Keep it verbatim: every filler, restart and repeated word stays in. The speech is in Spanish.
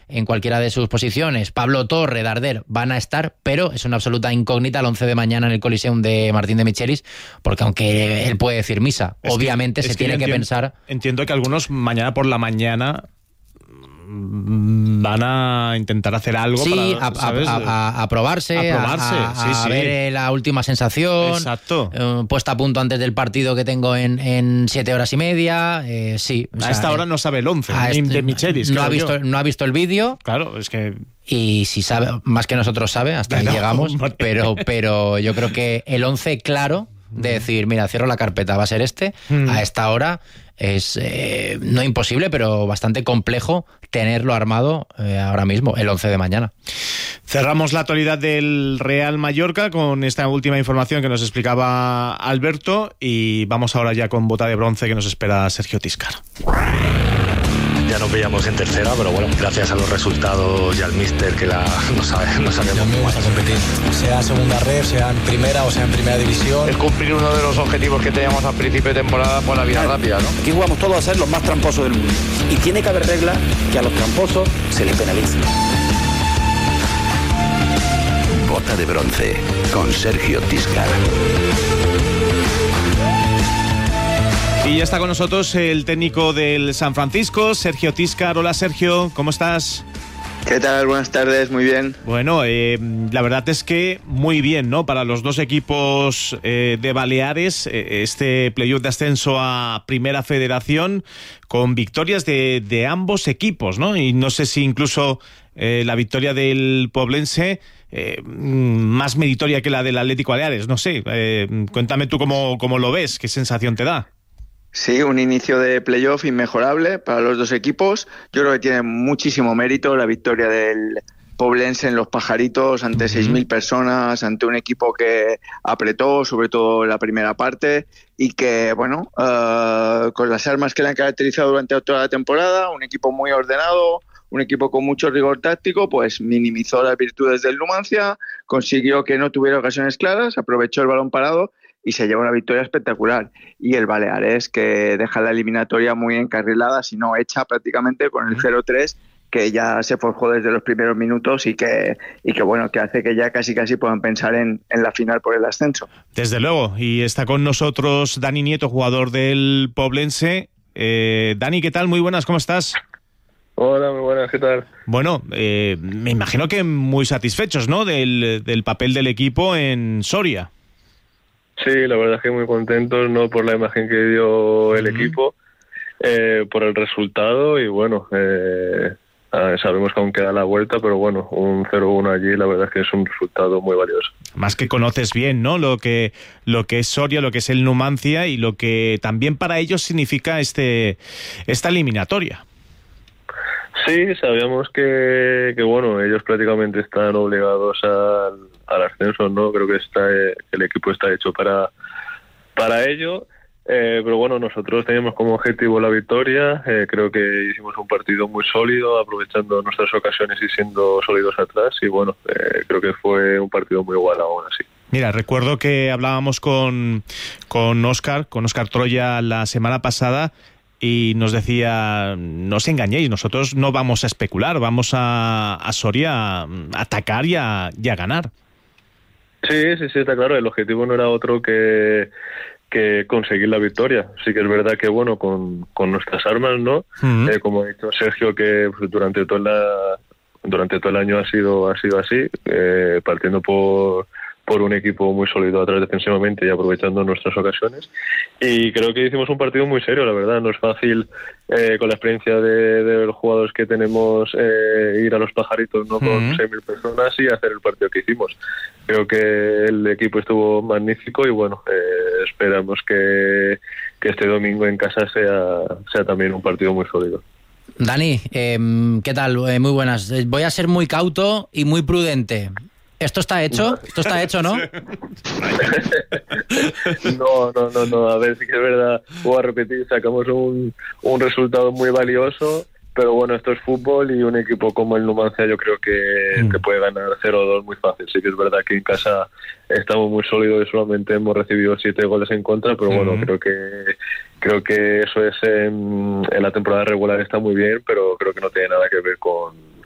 en cualquiera de sus posiciones. Pablo Torre, Darder van a estar, pero es una absoluta incógnita el once de mañana en el Coliseum de Martín de Michelis, porque aunque él puede decir misa, es obviamente que, se es que tiene que entiendo, pensar... Entiendo que algunos mañana por la mañana van a intentar hacer algo sí, para, a, ¿sabes? a, a, a probarse, a, probarse, a, a, sí, a sí. ver la última sensación. Exacto. Eh, puesta a punto antes del partido que tengo en, en siete horas y media. Eh, sí. A sea, esta hora no sabe el once este, de Michelis. No ha visto, no ha visto el vídeo. Claro, es que... Y si sabe, más que nosotros sabe, hasta ahí no, llegamos. Vale. Pero, pero yo creo que el once claro de decir, mira, cierro la carpeta, va a ser este, mm. a esta hora es eh, no imposible, pero bastante complejo tenerlo armado eh, ahora mismo, el once de mañana. Cerramos la actualidad del Real Mallorca con esta última información que nos explicaba Alberto y vamos ahora ya con bota de bronce que nos espera Sergio Tiscar. Ya nos veíamos en tercera, pero bueno, gracias a los resultados y al míster que la, no, sabe, no sabemos cómo vamos a competir, sea segunda red, sea en primera o sea en primera división. Es cumplir uno de los objetivos que teníamos al principio de temporada por la vía claro. rápida, ¿no? Aquí jugamos todos a ser los más tramposos del mundo y tiene que haber reglas que a los tramposos se les penalice. Bota de bronce con Sergio Tiscar. Y ya está con nosotros el técnico del San Francisco, Sergio Tiscar. Hola Sergio, ¿cómo estás? ¿Qué tal? Buenas tardes, muy bien. Bueno, eh, la verdad es que muy bien, ¿no? Para los dos equipos eh, de Baleares, eh, este playoff de ascenso a Primera Federación, con victorias de, de ambos equipos, ¿no? Y no sé si incluso eh, la victoria del Poblense eh, más meritoria que la del Atlético Baleares, no sé. Eh, cuéntame tú cómo, cómo lo ves, qué sensación te da. Sí, un inicio de playoff inmejorable para los dos equipos. Yo creo que tiene muchísimo mérito la victoria del Poblense en Los Pajaritos ante uh-huh. seis mil personas, ante un equipo que apretó, sobre todo la primera parte, y que, bueno, uh, con las armas que le han caracterizado durante toda la temporada, un equipo muy ordenado, un equipo con mucho rigor táctico, pues minimizó las virtudes del Numancia, consiguió que no tuviera ocasiones claras, aprovechó el balón parado y se lleva una victoria espectacular. Y el Baleares, que deja la eliminatoria muy encarrilada, si no hecha prácticamente, con el cero tres, que ya se forjó desde los primeros minutos y que, y que bueno, que hace que ya casi casi puedan pensar en, en la final por el ascenso. Desde luego, y está con nosotros Dani Nieto, jugador del Poblense. Eh, Dani, ¿qué tal? Muy buenas, ¿cómo estás? Hola, muy buenas, ¿qué tal? Bueno, eh, me imagino que muy satisfechos, ¿no?, del, del papel del equipo en Soria. Sí, la verdad es que muy contentos, no por la imagen que dio el uh-huh. equipo, eh, por el resultado y bueno, eh, sabemos que aún queda la vuelta, pero bueno, un cero uno allí la verdad es que es un resultado muy valioso. Más que conoces bien, ¿no?, lo que lo que es Soria, lo que es el Numancia y lo que también para ellos significa este esta eliminatoria. Sí, sabíamos que, que bueno, ellos prácticamente están obligados al, al ascenso, ¿no? Creo que está el equipo está hecho para, para ello, eh, pero bueno, nosotros teníamos como objetivo la victoria, eh, creo que hicimos un partido muy sólido, aprovechando nuestras ocasiones y siendo sólidos atrás, y bueno, eh, creo que fue un partido muy igual aún así. Mira, recuerdo que hablábamos con, con Óscar, con Óscar Troya la semana pasada, y nos decía, no os engañéis, nosotros no vamos a especular, vamos a, a Soria a atacar y a, y a ganar. Sí, sí, sí, está claro, el objetivo no era otro que, que conseguir la victoria. Sí que es verdad que, bueno, con, con nuestras armas, ¿no? Uh-huh. Eh, como ha dicho Sergio, que pues, durante, toda la, durante todo el año ha sido, ha sido así, eh, partiendo por... por un equipo muy sólido atrás defensivamente y aprovechando nuestras ocasiones, y creo que hicimos un partido muy serio, la verdad. No es fácil eh, con la experiencia de, de los jugadores que tenemos eh, ir a Los Pajaritos, no, con uh-huh. seis mil personas y hacer el partido que hicimos. Creo que el equipo estuvo magnífico y bueno, eh, esperamos que, que este domingo en casa sea, sea también un partido muy sólido. Dani, eh, ¿qué tal? Eh, muy buenas. Voy a ser muy cauto y muy prudente. ¿Esto está hecho? ¿Esto está hecho, no? No, no, no, no. A ver, sí que es verdad. Voy a repetir, sacamos un, un resultado muy valioso, pero bueno, esto es fútbol y un equipo como el Numancia yo creo que mm. te puede ganar cero dos muy fácil. Sí que es verdad que en casa estamos muy sólidos y solamente hemos recibido siete goles en contra, pero mm. bueno, creo que creo que eso es en, en la temporada regular está muy bien, pero creo que no tiene nada que ver con